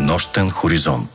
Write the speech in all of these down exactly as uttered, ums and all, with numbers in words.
Нощен хоризонт.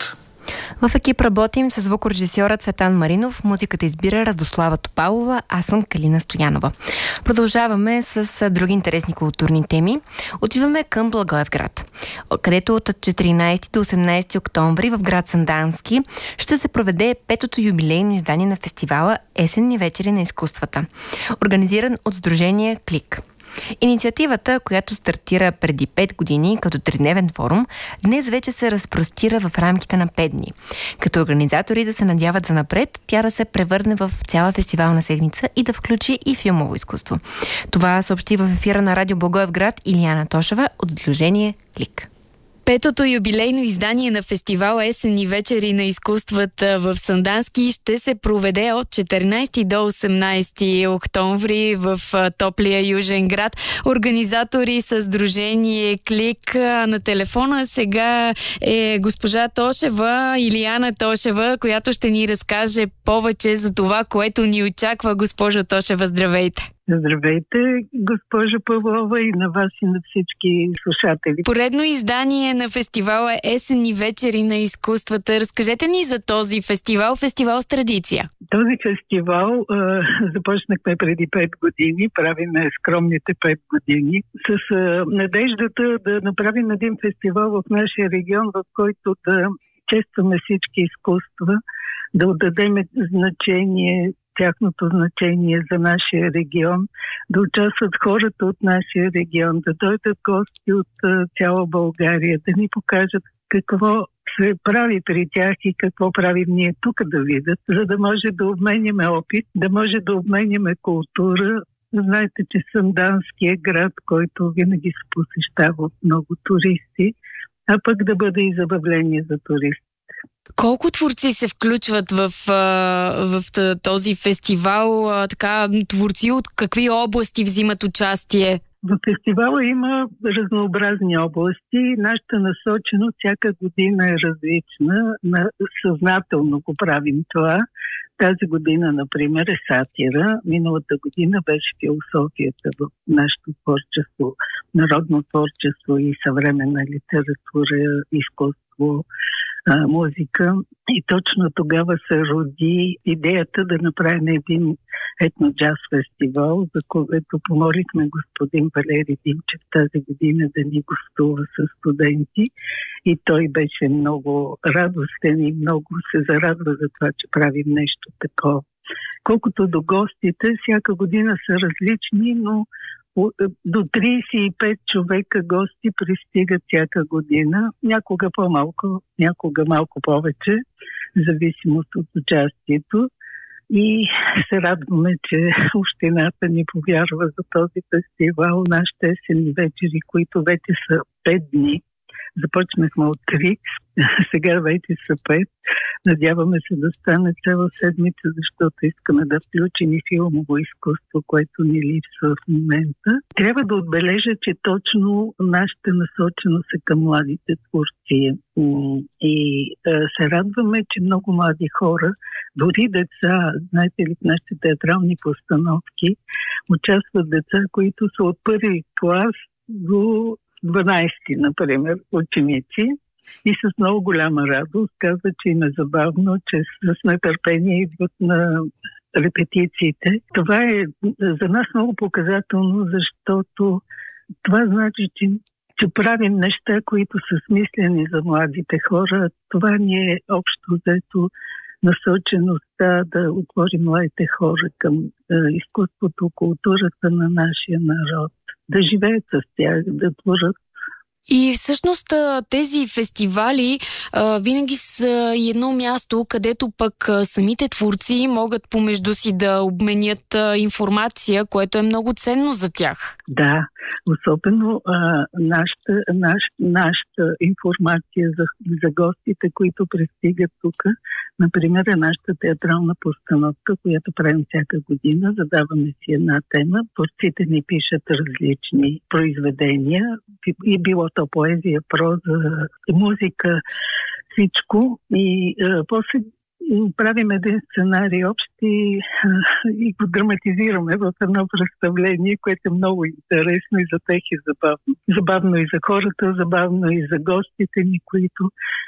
В екип работим с звукорежисьора Цветан Маринов, музиката избира Радослава Топалова, аз съм Калина Стоянова. Продължаваме с други интересни културни теми. Отиваме към Благоевград, където от четиринайсети до осемнайсети октомври в град Сандански ще се проведе петото юбилейно издание на фестивала Есенни вечери на изкуствата, организиран от Сдружение Клик. Инициативата, която стартира преди пет години като тридневен форум, днес вече се разпростира в рамките на пет дни. Като организатори да се надяват за напред, тя да се превърне в цяла фестивална седмица и да включи и филмово изкуство. Това съобщи в ефира на Радио Благоевград Илияна Тошева от Сдружение Клик. Петото юбилейно издание на фестивала Есенни вечери на изкуствата в Сандански ще се проведе от четиринайсети до осемнайсети октомври в топлия южен град. Организатори са Сдружение Клик. На телефона сега е госпожа Тошева, Илияна Тошева, която ще ни разкаже повече за това, което ни очаква. Госпожо Тошева, здравейте! Здравейте, госпожо Павлова, и на вас и на всички слушатели. Поредно издание на фестивала Есенни вечери на изкуствата. Разкажете ни за този фестивал, фестивал с традиция. Този фестивал е, започнахме преди пет години, правиме скромните пет години, с е, надеждата да направим един фестивал в нашия регион, в който да честваме всички изкуства, да отдадем значение тяхното значение за нашия регион, да участват хората от нашия регион, да дойдат гости от uh, цяла България, да ни покажат какво се прави при тях и какво правим ние тук да видят, за да може да обменяме опит, да може да обменяме култура. Знаете, че Сандански е град, който винаги се посещава от много туристи, а пък да бъде и забавление за туристи. Колко творци се включват в, в този фестивал? Така, творци от какви области взимат участие? В фестивала има разнообразни области. Нашата насоченост всяка година е различна. Съзнателно го правим това. Тази година, например, е сатира. Миналата година беше философията в нашето творчество, народно творчество и съвременна литература, изкуство, музика. И точно тогава се роди идеята да направим един етно-джаз фестивал, за което помолихме господин Валери Димчев тази година да ни гостува с студенти. И той беше много радостен и много се зарадва за това, че правим нещо такова. Колкото до гостите, всяка година са различни, но до трийсет и пет човека гости пристигат всяка година. Някога по-малко, някога малко повече, в зависимост от участието. И се радваме, че общината ни повярва за този фестивал. Нашите есенни вечери, които вече са пет дни. Започнахме от три, сега вече са пет. Надяваме се да стане цяла седмица, защото искаме да включим и филмово изкуство, което ни липсва в момента. Трябва да отбележа, че точно нашата насоченост е към младите творци. И се радваме, че много млади хора, дори деца, знаете ли, в нашите театрални постановки, участват деца, които са от първи клас до дванайсети, например, ученици, и с много голяма радост казват, че им е забавно, че с нетърпение идват на репетициите. Това е за нас много показателно, защото това значи, че, че правим неща, които са смислени за младите хора. Това ни е общо взето насочеността да отворим младите хора към е, изкуството, културата на нашия народ, да живеят с тях, да творят. И всъщност тези фестивали а, винаги са едно място, където пък а, самите творци могат помежду си да обменят а, информация, което е много ценно за тях. Да, особено а, нашата, наш, нашата информация за, за гостите, които пристигат тук. Например, е нашата театрална постановка, която правим всяка година. Задаваме си една тема. Творците ни пишат различни произведения и било то поезия, проза, музика, всичко. И а, после правим един сценарий общ и, и го драматизираме в едно представление, което е много интересно и за тях и забавно. Забавно и за хората, забавно и за гостите ни, които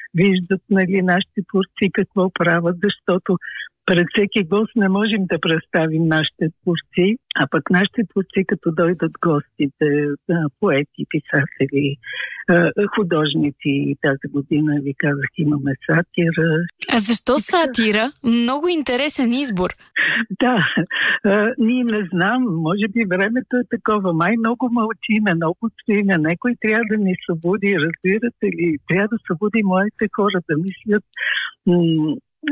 виждат, нали, нашите творци какво правят, защото пред всеки гост не можем да представим нашите творци, а пък нашите творци, като дойдат гостите, поети, писатели, художници, тази година, ви казах, имаме сатира. А защо сатира? Много интересен избор. Да, а, ние не знам, може би времето е такова, май много мълчиме, много стоиме, някой трябва да ни събуди, разбирате ли, трябва да събуди младите хора да мислят м-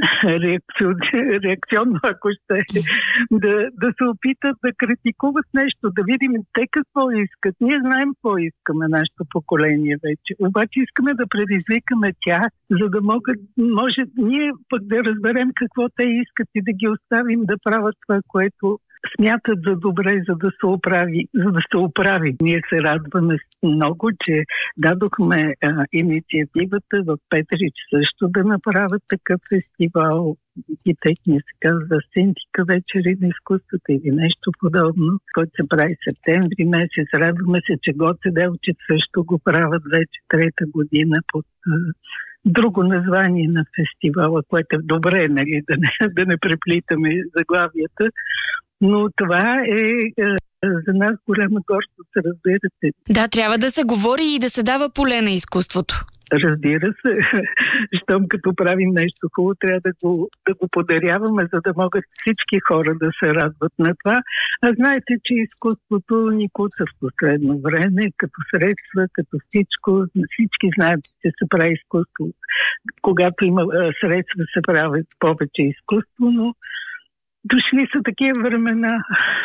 реакционно, ако ще, да, да се опитат да критикуват нещо, да видим те какво искат. Ние знаем какво искаме, нашето поколение вече. Обаче искаме да предизвикаме тях, за да могат, може ние пък да разберем какво те искат и да ги оставим да правят това, което смятат за добре, за да се оправи, за да се оправи. Ние се радваме много, че дадохме а, инициативата в Петрич също да направят такъв фестивал. И техния се казва Синтика вечери на изкуствата или нещо подобно, който се прави септември месец. Радваме се, че Гоце Делчев също го правят вече трета година под а, друго название на фестивала, което е добре, нали, да не, да не преплитаме заглавията. Но това е, е за нас голяма гордост, разбирате. Да, трябва да се говори и да се дава поле на изкуството. Разбира се, щом като правим нещо хубаво, трябва да го, да го подаряваме, за да могат всички хора да се радват на това. А знаете, че изкуството ни куца в последно време, като средства, като всичко. Всички знаят, че се прави изкуство. Когато има средства, се прави повече изкуство, но дошли са такива времена,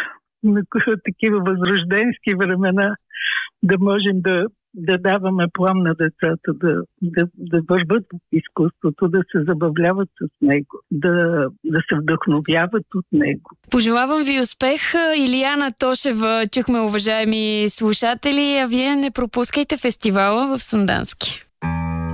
такива възрожденски времена, да можем да, да даваме плам на децата, да, да, да върват в изкуството, да се забавляват с него, да, да се вдъхновяват от него. Пожелавам ви успех. Илияна Тошева чухме, уважаеми слушатели, а вие не пропускайте фестивала в Сандански.